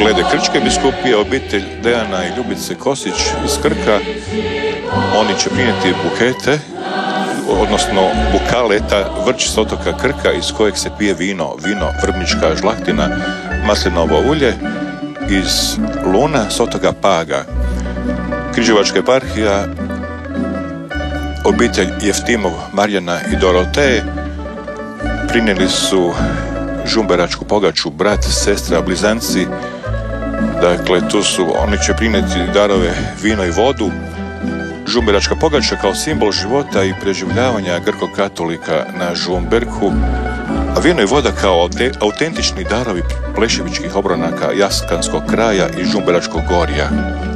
glede Krčke biskupije, obitelj Dejana i Ljubice Kosić iz Krka, oni će prinijeti bukete, odnosno bukaleta, vrč s otoka Krka iz kojeg se pije vino, vrbnička žlahtina, maslinovo ulje, iz luna s otoka Paga. Križevačka eparhija, obitelj Jeftimov, Marjana i Doroteje prinijeli su žumberačku pogaču, brat, sestra, blizanci. Dakle, oni će prinijeti darove vino i vodu. Žumberačka pogača kao simbol života i preživljavanja grko-katolika na Žumberku, a vino i voda kao autentični darovi pleševičkih obronaka Jaskanskog kraja i Žumberačkog gorja.